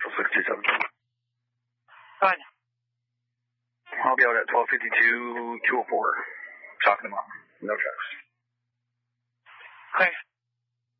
Central 627. Go ahead. I'll be out at 1252 204. Talking to Mom. No trucks. Okay.